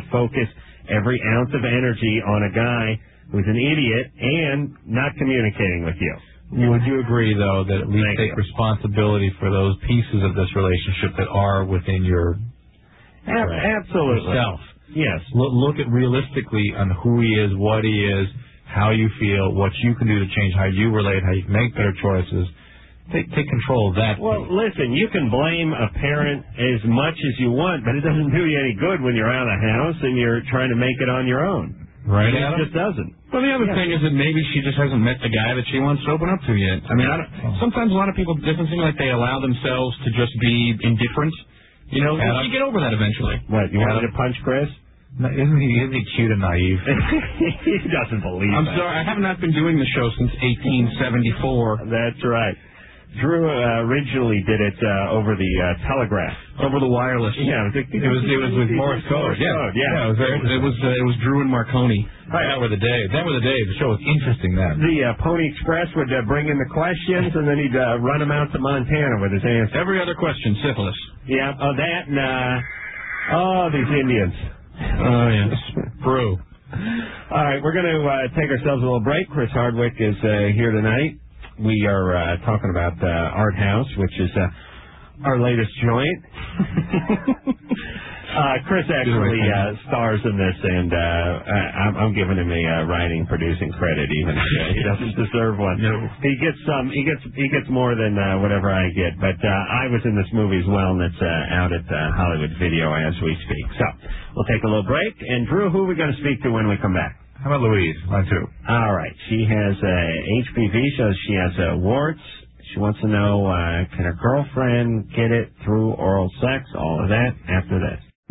not focus every ounce of energy on a guy who's an idiot and not communicating with you. Would you agree, though, that at least take responsibility for those pieces of this relationship that are within your absolutely yourself? Yes. Look at realistically on who he is, what he is, how you feel, what you can do to change how you relate, how you can make better choices. Take control of that. Well, listen, you can blame a parent as much as you want, but it doesn't do you any good when you're out of the house and you're trying to make it on your own. Right, It Adam? just doesn't. Well, the other thing is that maybe she just hasn't met the guy that she wants to open up to yet. I mean, sometimes a lot of people, it doesn't seem like they allow themselves to just be indifferent. You know, you get over that eventually. What, you wanted to punch Chris? No, isn't he cute and naive? He doesn't believe I'm that. sorry, I have not been doing the show since 1874. That's right. Drew originally did it over the telegraph. Over the wireless. Yeah, it was with Morse code. Yeah. It was Drew and Marconi. Right, that were the days. The show was interesting then. The Pony Express would bring in the questions, and then he'd run them out to Montana with his answer. Every other question, syphilis. Yeah, that and these Indians. Oh yes, Brew. All right, we're going to take ourselves a little break. Chris Hardwick is here tonight. We are talking about Art House, which is our latest joint. Chris actually stars in this, and I'm giving him a writing, producing credit, even if he doesn't deserve one. No. He gets more than whatever I get. But I was in this movie as well, and it's out at Hollywood Video as we speak. So we'll take a little break. And Drew, who are we going to speak to when we come back? How about Louise? Mine too. All right. She has HPV, so she has warts. She wants to know, can her girlfriend get it through oral sex? All of that after this.